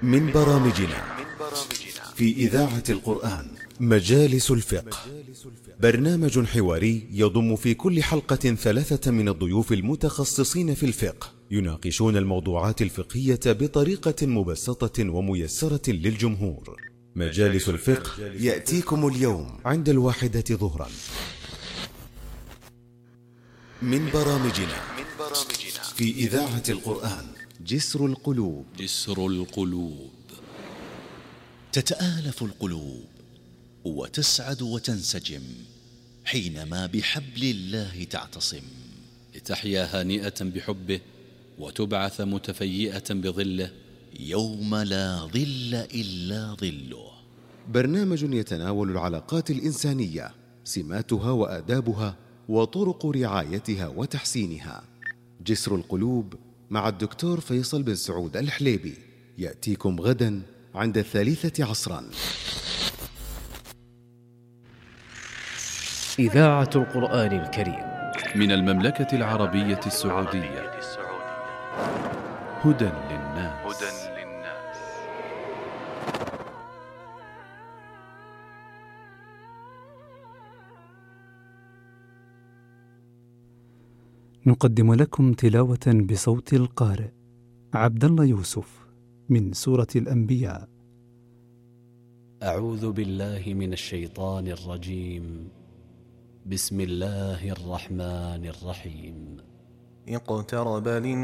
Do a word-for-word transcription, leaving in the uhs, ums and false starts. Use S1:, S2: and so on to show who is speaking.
S1: من برامجنا في إذاعة القرآن مجالس الفقه، برنامج حواري يضم في كل حلقة ثلاثة من الضيوف المتخصصين في الفقه، يناقشون الموضوعات الفقهية بطريقة مبسطة وميسرة للجمهور. مجالس الفقه يأتيكم اليوم عند الواحدة ظهرا. من برامجنا في إذاعة القرآن جسر القلوب.
S2: جسر القلوب.
S3: تتآلف القلوب وتسعد وتنسجم حينما بحبل الله تعتصم،
S2: لتحيا هانئة بحبه وتبعث متفيئة بظله
S3: يوم لا ظل إلا ظله.
S1: برنامج يتناول العلاقات الإنسانية، سماتها وآدابها وطرق رعايتها وتحسينها. جسر القلوب مع الدكتور فيصل بن سعود الحليبي يأتيكم غدا عند الثالثة عصرا.
S4: إذاعة القرآن الكريم
S2: من المملكة العربية السعودية. هدى للناس.
S5: نقدم لكم تلاوة بصوت القارئ عبد الله يوسف من سورة الأنبياء.
S4: أعوذ بالله من الشيطان الرجيم. بسم الله الرحمن الرحيم.
S6: اقترب للناس